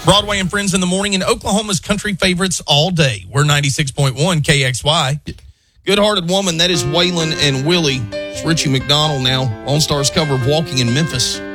Broadway and Friends in the morning, and Oklahoma's country favorites all day. We're 96.1 KXY. Good-hearted woman, that is Waylon and Willie. It's Richie McDonald now, on Star's cover of Walking in Memphis.